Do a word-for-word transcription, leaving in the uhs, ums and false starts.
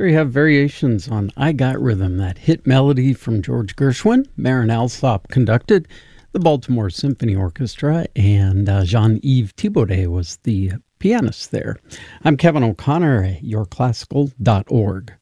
There you have variations on I Got Rhythm, that hit melody from George Gershwin. Marin Alsop conducted the Baltimore Symphony Orchestra, and uh, Jean-Yves Thibaudet was the pianist there. I'm Kevin O'Connor at your classical dot org.